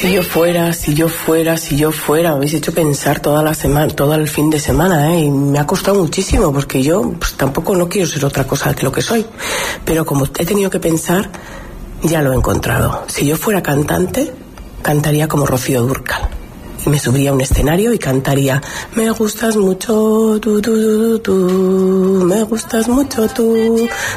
Si yo fuera, me habéis hecho pensar toda la semana, todo el fin de semana, y me ha costado muchísimo, porque yo pues, tampoco no quiero ser otra cosa que lo que soy, pero como he tenido que pensar, ya lo he encontrado. Si yo fuera cantante, cantaría como Rocío Dúrcal. Y me subiría a un escenario y cantaría: me gustas mucho tú, me gustas mucho tú,